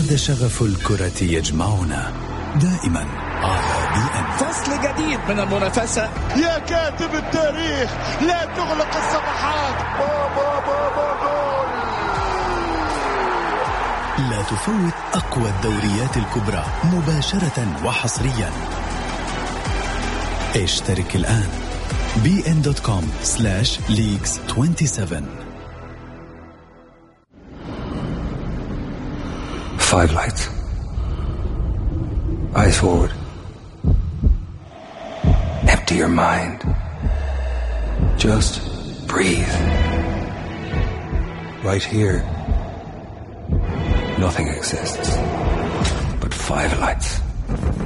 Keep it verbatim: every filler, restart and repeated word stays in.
هذا شغف الكرة يجمعنا دائما على بي إن. فصل جديد من المنافسة. يا كاتب التاريخ لا تغلق الصفحات. بابا بابا جول. لا تفوت أقوى الدوريات الكبرى مباشرة وحصريا. اشترك الآن بي إن دوت كوم سلاش ليجز سبعة وعشرين. Five lights. Eyes forward. Empty your mind. Just breathe. Right here, nothing exists but five lights.